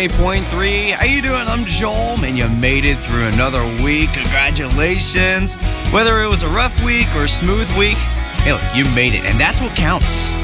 98.3. How you doing? I'm Joel, and you made it through another week. Congratulations. Whether it was a rough week or a smooth week, hey, look, you made it, and that's what counts.